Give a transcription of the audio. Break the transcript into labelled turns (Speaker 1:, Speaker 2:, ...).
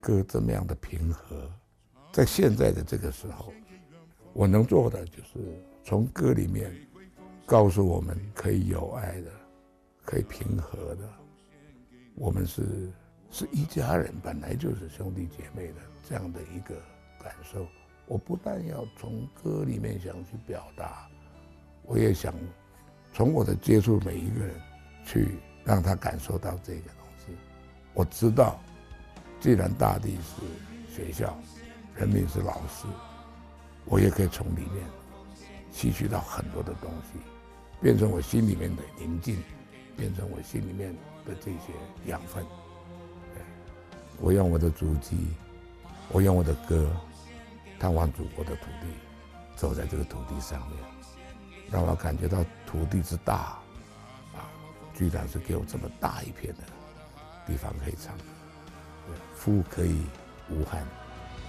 Speaker 1: 歌这么样的平和。在现在的这个时候，我能做的就是从歌里面告诉我们可以有爱的，可以平和的，我们是一家人，本来就是兄弟姐妹的这样的一个感受。我不但要从歌里面想去表达，我也想从我的接触每一个人去让他感受到这个东西。我知道，既然大地是学校，人民是老师，我也可以从里面吸取到很多的东西，变成我心里面的宁静，变成我心里面的这些养分。我用我的足迹，我用我的歌探望祖国的土地，走在这个土地上面，让我感觉到土地之大居然是给我这么大一片的地方可以唱歌。夫可以无憾。